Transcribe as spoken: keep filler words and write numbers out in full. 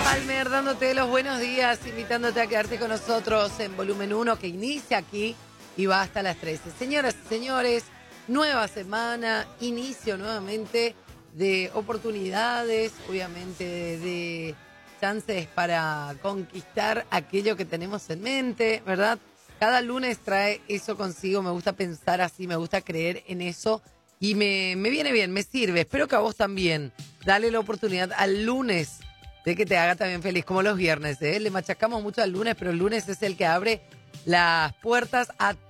Palmer, dándote los buenos días, invitándote a quedarte con nosotros en Volumen uno, que inicia aquí y va hasta las trece. Señoras y señores, nueva semana, inicio nuevamente de oportunidades, obviamente de chances para conquistar aquello que tenemos en mente, ¿verdad? Cada lunes trae eso consigo, me gusta pensar así, me gusta creer en eso y me, me viene bien, me sirve. Espero que a vos también. Dale la oportunidad al lunes de que te haga también feliz, como los viernes, ¿eh? Le machacamos mucho al lunes, pero el lunes es el que abre las puertas a